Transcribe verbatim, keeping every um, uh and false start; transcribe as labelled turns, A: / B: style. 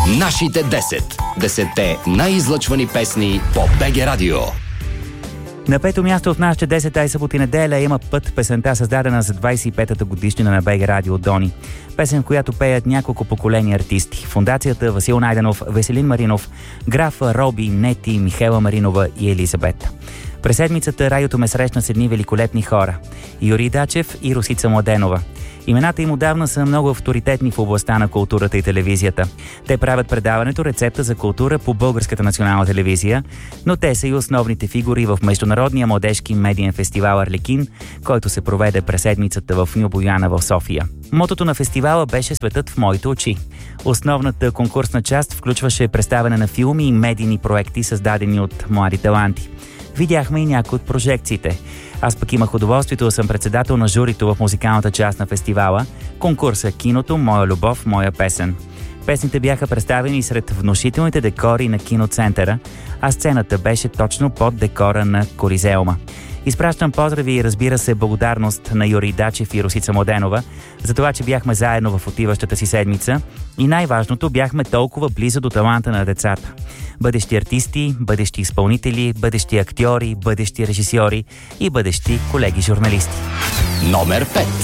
A: Нашите десет. Десетте най-излъчвани песни по БГ Радио.
B: На пето място в нашите десет ай събота и неделя има Път, песента, създадена за двайсет и петата годишнина на БГ Радио Дони. Песен, в която пеят няколко поколения артисти. Фондацията Васил Найденов, Веселин Маринов, графа Роби, Нети, Михела Маринова и Елизабет. През седмицата радиото ме срещна с едни великолепни хора. Юрий Дачев и Росица Младенова. Имената им отдавна са много авторитетни в областта на културата и телевизията. Те правят предаването "Рецепта за култура" по Българската национална телевизия, но те са и основните фигури в Международния младежки медиен фестивал Арлекин, който се проведе през седмицата в Ню Бояна в София. Мотото на фестивала беше "Светът в моите очи". Основната конкурсна част включваше представяне на филми и медийни проекти, създадени от млади таланти. Видяхме и някои от прожекциите. Аз пък имах удоволствието да съм председател на журито в музикалната част на фестивала, конкурса "Киното, моя любов, моя песен". Песните бяха представени сред внушителните декори на киноцентъра, а сцената беше точно под декора на Колизеума. Изпращам поздрави и, разбира се, благодарност на Юрий Дачев и Росица Младенова за това, че бяхме заедно в отиващата си седмица и най-важното, бяхме толкова близо до таланта на децата. Бъдещи артисти, бъдещи изпълнители, бъдещи актьори, бъдещи режисьори и бъдещи колеги журналисти.
A: Номер пет.